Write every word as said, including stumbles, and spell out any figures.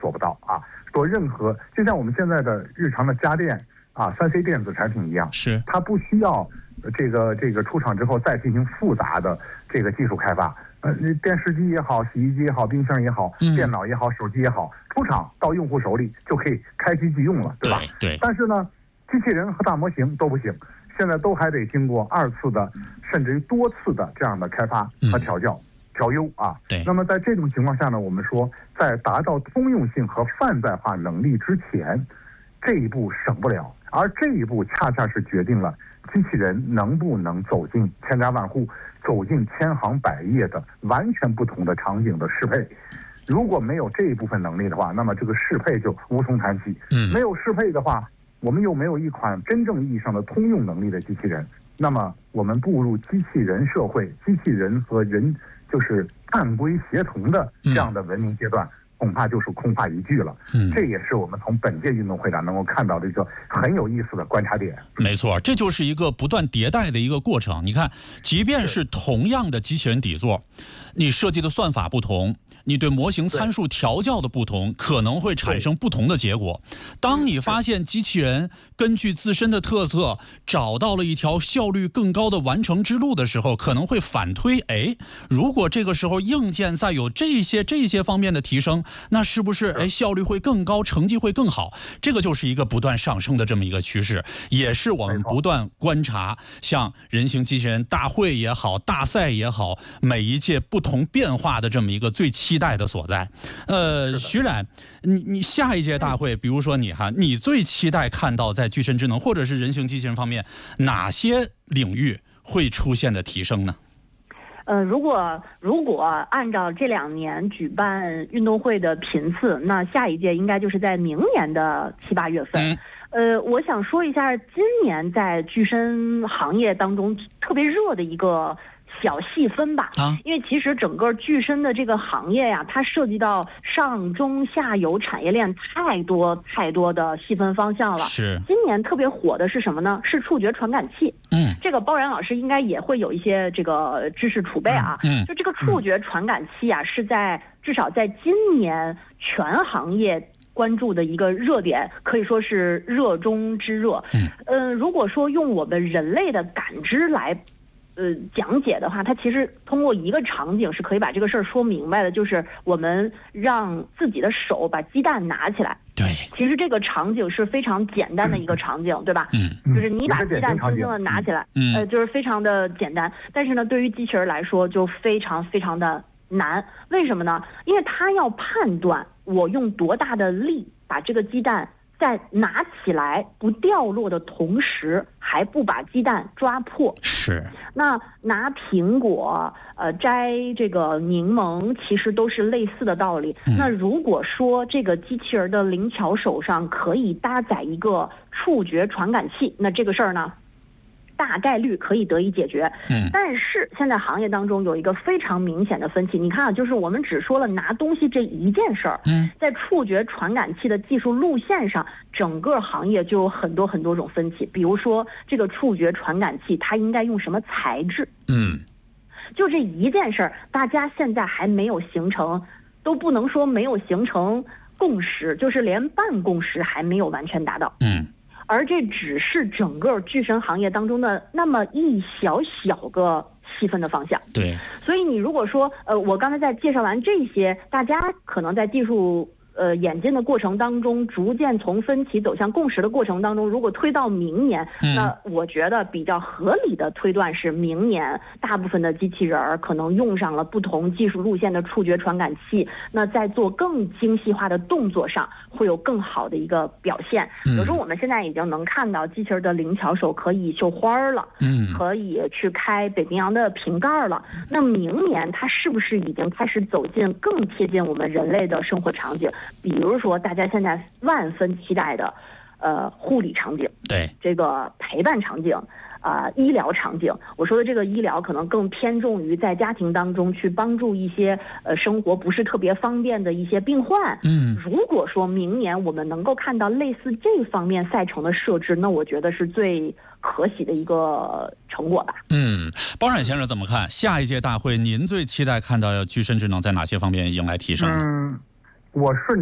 做不到啊。做任何就像我们现在的日常的家电啊，三 C 电子产品一样， 是它不需要这个这个出厂之后再进行复杂的这个技术开发。呃，电视机也好，洗衣机也好，冰箱也好， 嗯、 电脑也好，手机也好，出厂到用户手里就可以开机即用了，对吧？ 对。对但是呢，机器人和大模型都不行，现在都还得经过二次的，甚至于多次的这样的开发和调教。嗯调优啊， 对。 那么在这种情况下呢，我们说，在达到通用性和泛在化能力之前，这一步省不了，而这一步恰恰是决定了机器人能不能走进千家万户、走进千行百业的完全不同的场景的适配。如果没有这一部分能力的话，那么这个适配就无从谈起。 嗯， 没有适配的话，我们又没有一款真正意义上的通用能力的机器人，那么我们步入机器人社会，机器人和人就是按规协同的这样的文明阶段，嗯、恐怕就是空话一句了。嗯，这也是我们从本届运动会上能够看到的一个很有意思的观察点。 没错，这就是一个不断迭代的一个过程。你看，即便是同样的机器人底座，你设计的算法不同，你对模型参数调教的不同，可能会产生不同的结果。当你发现机器人根据自身的特色找到了一条效率更高的完成之路的时候，可能会反推，哎，如果这个时候硬件再有这些这些方面的提升，那是不是哎效率会更高，成绩会更好？这个就是一个不断上升的这么一个趋势，也是我们不断观察，像人形机器人大会也好，大赛也好，每一届不同变化的这么一个最期待的所在。呃，徐冉，你你下一届大会，比如说你哈，你最期待看到在具身智能或者是人形机器人方面哪些领域会出现的提升呢？ 呃，如果如果按照这两年举办运动会的频次，那下一届应该就是在明年的七八月份。嗯、呃，我想说一下今年在具身行业当中特别热的一个小细分吧，啊，因为其实整个具身的这个行业呀，它涉及到上中下游产业链太多太多的细分方向了。 是。 今年特别火的是什么呢？是触觉传感器。 嗯， 这个包然老师应该也会有一些这个知识储备啊。 嗯， 就这个触觉传感器啊，是在至少在今年全行业关注的一个热点，可以说是热中之热。嗯，呃，如果说用我们人类的感知来呃，讲解的话，它其实通过一个场景是可以把这个事儿说明白的，就是我们让自己的手把鸡蛋拿起来。 对， 其实这个场景是非常简单的一个场景，嗯、对吧？ 嗯， 就是你把鸡蛋轻轻的拿起来， 嗯， 呃，就是非常的简单。但是呢，对于机器人来说就非常非常的难。为什么呢？因为它要判断我用多大的力把这个鸡蛋在拿起来不掉落的同时，还不把鸡蛋抓破。 是。 那拿苹果，呃，摘这个柠檬，其实都是类似的道理。嗯、那如果说这个机器人的灵巧手上可以搭载一个触觉传感器，那这个事儿呢，大概率可以得以解决。 嗯， 但是现在行业当中有一个非常明显的分歧，你看啊，就是我们只说了拿东西这一件事儿， 嗯， 在触觉传感器的技术路线上，整个行业就有很多很多种分歧。比如说这个触觉传感器它应该用什么材质？ 嗯， 就这一件事儿，大家现在还没有形成，都不能说没有形成共识，就是连半共识还没有完全达到。 嗯。 而这只是整个具身行业当中的那么一小小个细分的方向。 对， 所以你如果说，呃，我刚才在介绍完这些，大家可能在技术呃演进的过程当中，逐渐从分歧走向共识的过程当中，如果推到明年， 嗯、 那我觉得比较合理的推断是，明年大部分的机器人儿可能用上了不同技术路线的触觉传感器，那在做更精细化的动作上会有更好的一个表现。比如说我们现在已经能看到机器人的灵巧手可以绣花了， 嗯， 可以去开北冰洋的瓶盖了。那明年它是不是已经开始走进更贴近我们人类的生活场景？比如说大家现在万分期待的呃护理场景， 对， 这个陪伴场景，啊、呃，医疗场景。我说的这个医疗可能更偏重于在家庭当中去帮助一些呃生活不是特别方便的一些病患。 嗯， 如果说明年我们能够看到类似这方面赛程的设置，那我觉得是最可喜的一个成果吧。 嗯，包冉先生怎么看下一届大会？您最期待看到具身智能在哪些方面迎来提升呢？ 嗯，我是。